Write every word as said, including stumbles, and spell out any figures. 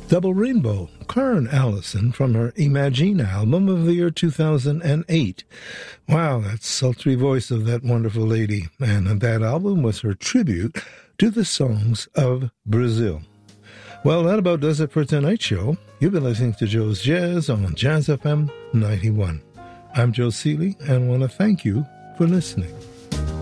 Double Rainbow, Karen Allison from her Imagine album of the year two thousand eight. Wow, that sultry voice of that wonderful lady. And that album was her tribute to the songs of Brazil. Well, that about does it for tonight's show. You've been listening to Joe's Jazz on Jazz F M ninety-one. I'm Joe Seeley and want to thank you for listening.